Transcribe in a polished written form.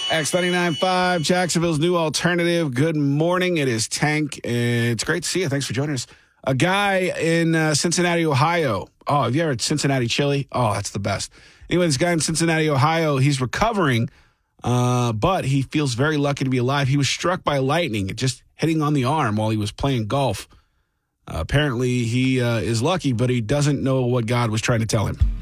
X99.5, Jacksonville's new alternative. Good morning. It is Tank. It's great to see you. Thanks for joining us. A guy in Cincinnati, Ohio. Oh, have you ever had Cincinnati chili? Oh, that's the best. Anyway, this guy in Cincinnati, Ohio, he's recovering, but he feels very lucky to be alive. He was struck by lightning, just hitting on the arm while he was playing golf. Apparently, he is lucky, but he doesn't know what God was trying to tell him.